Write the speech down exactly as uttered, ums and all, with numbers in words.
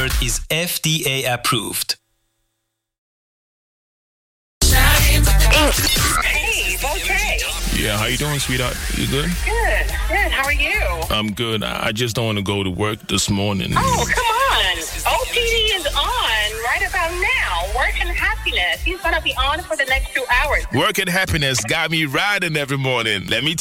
is F D A approved. Hey, okay. Yeah, how you doing, sweetheart? You good? Good, good. How are you? I'm good. I I just don't want to go to work this morning. Oh, come on. O P D is on right about now. Work and happiness. He's going to be on for the next two hours. Work and happiness got me riding every morning. Let me